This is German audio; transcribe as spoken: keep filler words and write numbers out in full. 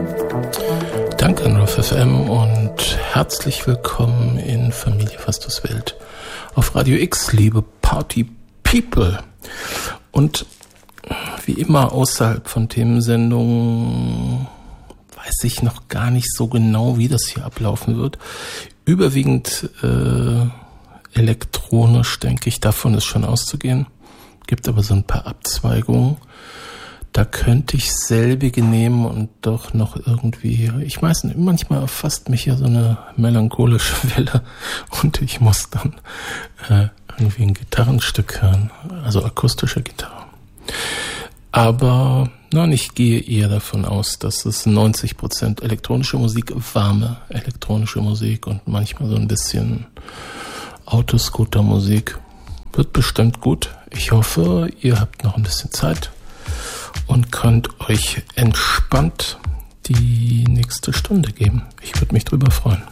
Danke an Ruf F M und herzlich willkommen in Familie Fastus Welt auf Radio X, liebe Party People. Und wie immer außerhalb von Themensendungen weiß ich noch gar nicht so genau, wie das hier ablaufen wird. Überwiegend äh, elektronisch, denke ich, davon ist schon auszugehen. Gibt aber so ein paar Abzweigungen. Da könnte ich selbige nehmen und doch noch irgendwie, ich weiß nicht, manchmal erfasst mich ja so eine melancholische Welle und ich muss dann äh, irgendwie ein Gitarrenstück hören, also akustische Gitarre. Aber nein, ich gehe eher davon aus, dass es neunzig Prozent elektronische Musik, warme elektronische Musik und manchmal so ein bisschen Autoscooter-Musik. Wird bestimmt gut. Ich hoffe, ihr habt noch ein bisschen Zeit und könnt euch entspannt die nächste Stunde geben. Ich würde mich drüber freuen.